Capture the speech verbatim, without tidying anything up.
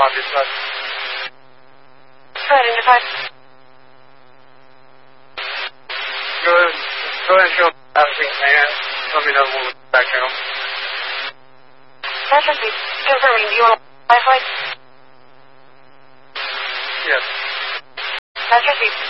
on this side. Go ahead and depart. Go ahead, go ahead and show everything, man. Let me know when we're back channel. Patrick, confirming. Do you want Wi-Fi? Yes. Patrick,